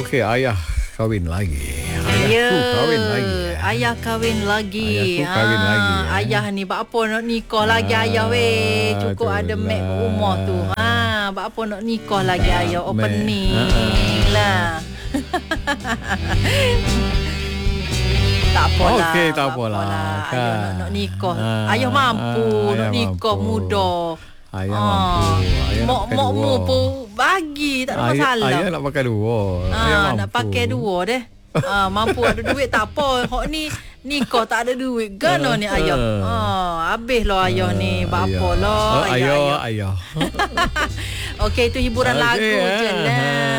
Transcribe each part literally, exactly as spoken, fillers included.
Okey, ayah kahwin lagi. Ayahku Ya, kahwin lagi. ayah kahwin lagi. Ayahku kahwin Ah, lagi, eh. Ayah ni buat apa nak nikah lagi Ah, ayah weh. Cukup ada itulah. mek rumah tu. Ha, buat apa nak nikah lagi ayah Mek. opening Ah, lah. Tak apalah. Okey, tak tak apalah, Ayah kan. nak, nak nikah. Ah, ayah mampu ah, nak ayah nikah mampu. muda. Ayah Ah, mampu. Ayah nak Mak pakai mak dua. mu pun bagi, tak ada Ayah, masalah. ayah nak pakai dua. Ayah Ah, mampu. nak pakai dua deh. Ah, mampu ada duit tak apa. Hok ni nikah tak ada duit. Gano ni ayah. Ah, habis lah ayah ni. Buat apa lah Oh, ayah. ayah, ayah. ayah. Okey, itu hiburan Okey, lagu eh. je lah.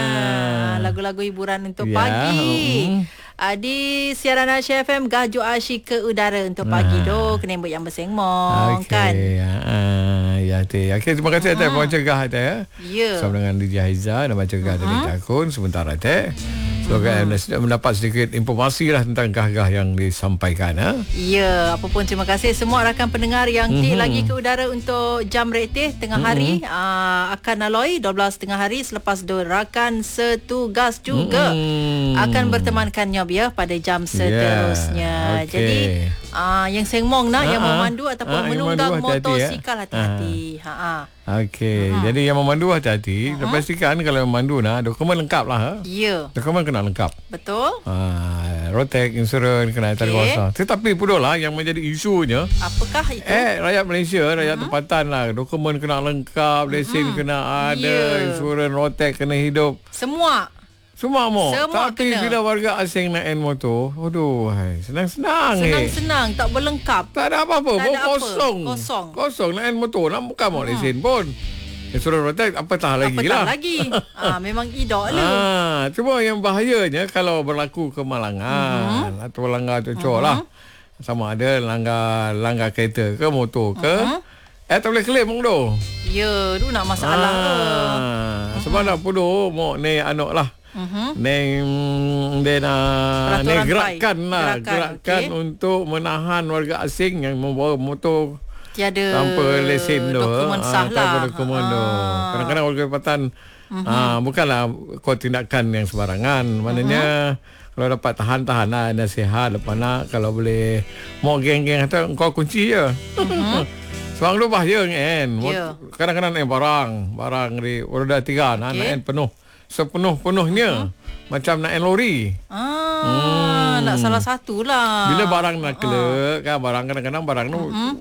Ha. Lagu-lagu hiburan untuk Ya, pagi. mm. Ah, di siaran Aisyah F M Gajuk Asyik ke udara untuk pagi tu. Kena buat yang bersengmong kan. Uh, ya, Teh. Okey, terima kasih Teh uh-huh. Pencegah Teh ya. Ya. Bersama dengan D J Haiza dan Pencegah uh-huh. dari Jakun sementara Teh. Semoga anda sudah mendapat sedikit informasi lah tentang gah-gah yang disampaikan. Ha? Ya, apa pun terima kasih semua rakan pendengar yang mm-hmm. tik lagi ke udara untuk jam retih tengah mm-hmm. hari. Uh, akan aloi dua belas tengah hari selepas dua rakan setugas juga mm-hmm. akan bertemankannya ya pada jam seterusnya. Yeah. Okay. Jadi uh, yang sengmong nak, uh-huh. yang memandu ataupun uh, menunggang motosikal hati-hati. Ha ah. Okey, uh-huh. jadi yang memandu hati-hati. Uh-huh. Pastikan kalau memandu nah dokumen lengkap lah. Ha? Ya. Dokumen kena lengkap. Betul. Ah, rotek, insurans, kena okay. kuasa. Tetapi pula lah yang menjadi isunya. Apakah itu? Eh, rakyat Malaysia, rakyat uh-huh. tempatan lah. Dokumen kena lengkap, lesen uh-huh. kena ada, yeah. insurans, rotek kena hidup. Semua. Semua mau. Semua Tapi kena. bila warga asing naik motor, aduh, hai, senang-senang eh. Senang-senang, tak berlengkap. Tak ada apa-apa, Tak ada apa. kosong. Kosong. Kosong naik motor, nak bukan mau lesen pun. Insurans rotek apatah lagi Apatah lah. lagi. Ah, memang idok lah. Ah, cuma yang bahayanya kalau berlaku kemalangan uh-huh. atau langgar cocok uh-huh. lah. Sama ada langgar langgar kereta ke motor ke. Uh-huh. Eh tak boleh claim pun tu. Ya, tu nak masalah ah, tu. Sebab nak pun mau ni anak lah. Uh-huh. Neng dia nak ni gerakan lah. Gerakan, gerakan okay. untuk menahan warga asing yang membawa motor tiada tanpa lesen tu, dokumen sah ah, lah. tanpa dokumen tu. Kadang-kadang warga tempatan uh-huh. ah, bukanlah kau tindakan yang sembarangan. Maknanya uh-huh. kalau dapat tahan-tahan lah, nasihat lepas nak, kalau boleh mau geng-geng kata kau kunci je. Uh-huh. Sebab tu bahaya kan. Yeah. Kadang-kadang naik barang, barang di roda tiga nak okay. naik penuh. Sepenuh-penuhnya. Uh-huh. Macam naik lori. Ah, hmm. nak salah satu lah. Bila barang nak kelek, uh. kan barang kadang-kadang barang tu uh-huh.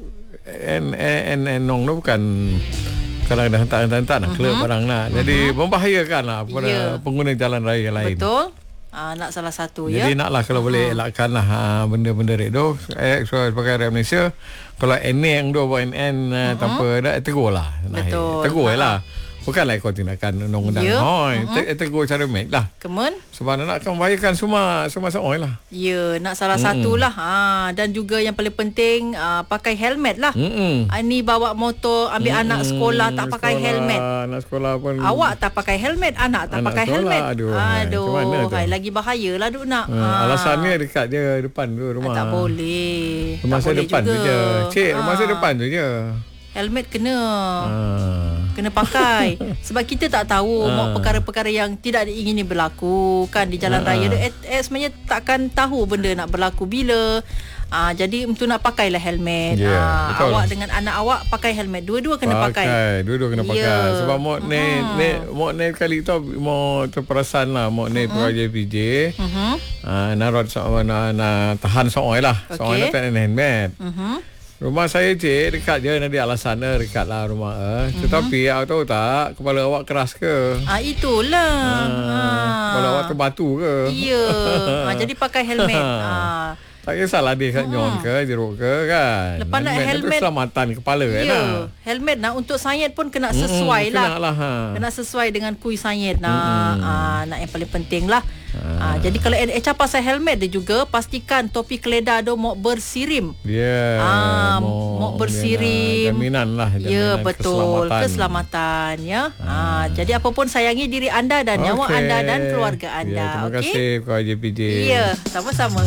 En en en nong tu bukan kadang-kadang hentak-hentak nak kelep uh-huh. barang nak. Jadi uh-huh. membahayakan lah pada yeah. pengguna jalan raya lain. Betul. Ah, nak salah satu Jadi, ya. Jadi naklah kalau uh-huh. boleh elakkan lah ha, benda-benda itu. Eh, so, sebagai rakyat Malaysia, kalau N yang tu buat N N uh-huh. tanpa ada, tegur lah. Betul. Tegur uh-huh. lah. Bukanlah ikut tindakan undang-undang. Ya. Oh, uh-huh. tegur cara baik lah. Kemun? Sebab nak akan membahayakan semua semua seorang lah. Ya, nak salah mm-hmm. satu lah. Ha, dan juga yang paling penting uh, pakai helmet lah. Mm-hmm. Uh, ni bawa motor ambil mm-hmm. anak sekolah tak pakai sekolah, helmet. Anak sekolah pun. Awak tak pakai helmet, anak tak anak pakai sekolah, helmet. Aduh, aduh hai, lagi bahaya lah duk nak. Hmm, ha. Alasannya dekat je depan tu rumah. Tak boleh. Rumah tak saya boleh depan juga. tu je. Cik, rumah ha. saya depan tu je. Helmet kena. Ha. Kena pakai. Sebab kita tak tahu ha. perkara-perkara yang tidak diingini berlaku kan di jalan ha. raya. Eh, eh, sebenarnya takkan tahu benda nak berlaku bila. Ah, jadi untuk nak pakailah helmet. Yeah, ah, awak dengan anak awak pakai helmet. Dua-dua kena pakai. Pakai. Dua-dua kena pakai. Yeah. Sebab mau ni uh-huh. ni mau ni kali tu mau terperasan lah mau ni uh-huh. P J P J. Uh-huh. Ah, narot soal na, na tahan soal lah. Okay. Soal tak ada helmet. Uh-huh. Rumah saya je dekat je nanti alasan dekat lah rumah eh. Uh-huh. Tetapi awak tahu tak kepala awak keras ke? Ah itulah. Ah, ah. Kepala awak terbatu ke? Ya. ah, jadi pakai helmet. ah. Tak kisahlah dia kat nyon ke jeruk ke kan. Lepas nak helmet keselamatan kepala kan. Ya. Helmet nak untuk sayat pun kena sesuai mm, lah. lah ha. Kena sesuai dengan kui sayat nak. Mm. Ah, nak yang paling penting lah. Ah. Ah, jadi kalau N H A pasal helmet dia juga pastikan topi keledar tu mau bersirim. Ya. Yeah, ah, mau bersirim. Jaminan lah. Jaminan ya betul keselamatan, keselamatan ya. Ah. Ah, jadi apapun sayangi diri anda dan okay. nyawa anda dan keluarga anda. Ya, terima okay? kasih K J P J. Ya, sama-sama.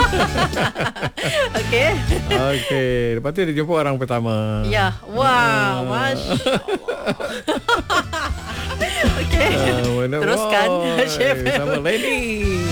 Okey. Okey, lepas tu dia jumpa orang pertama. Ya, wow, masya-Allah. Okey. Uh, Teruskan, wow. Chef. Sama Lenny. kembali.